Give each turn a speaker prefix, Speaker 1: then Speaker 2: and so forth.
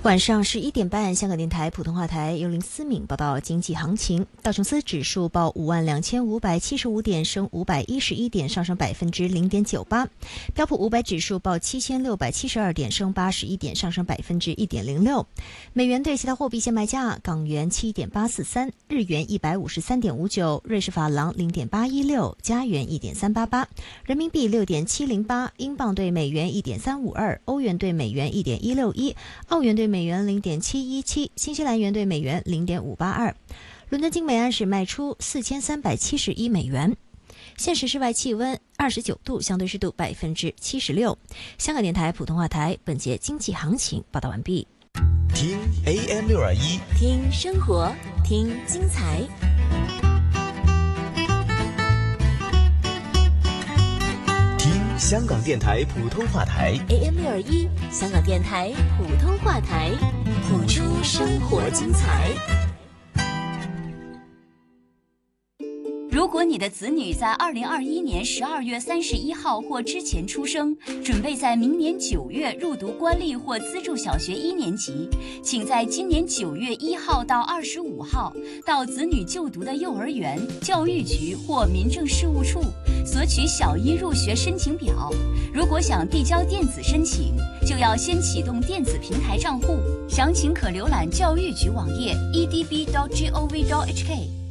Speaker 1: 晚上11点半，香港电台普通话台由林思敏报道经济行情。道琼斯指数报52575点，升511点，上升0.98%。标普500指数报7672点，升81点，上升1.06%。美元对其他货币现卖价：港元7.843，日元153.59，瑞士法郎0.816，加元1.388，人民币6.708，英镑对美元1.352，欧元对美元1.161，澳元对美元0.717，新西兰元对美元0.582。伦敦金每安士卖出4371美元。现时室外气温29度，相对湿度76%。香港电台普通话台本节经济行情报道完毕。
Speaker 2: 听 AM621，
Speaker 3: 听生活，听精彩。
Speaker 2: 听香港电台普通话台
Speaker 3: AM621，香港电台普通话台，谱出生活精彩。
Speaker 4: 如果你的子女在2021年12月31号或之前出生，准备在明年9月入读官立或资助小学1年级，请在今年9月1号到25号到子女就读的幼儿园、教育局或民政事务处索取小一入学申请表。如果想递交电子申请，就要先启动电子平台账户，详情可浏览教育局网页 edb.gov.hk。